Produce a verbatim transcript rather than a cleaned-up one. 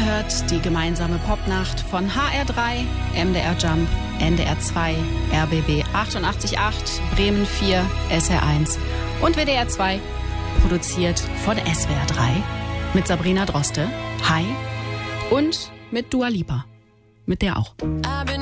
hört die gemeinsame Popnacht von H R drei, M D R Jump, N D R zwei, R B B achtundachtzig Komma acht, Bremen vier, S R eins und W D R zwei, produziert von S W R drei mit Sabrina Droste, hi, und mit Dua Lipa, mit der auch.